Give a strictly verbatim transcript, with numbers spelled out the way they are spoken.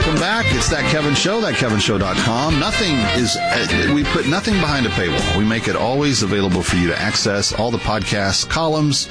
Welcome back. It's That Kevin Show, that kevin show dot com. Nothing is, uh, we put nothing behind a paywall. We make it always available for you to access all the podcasts, columns,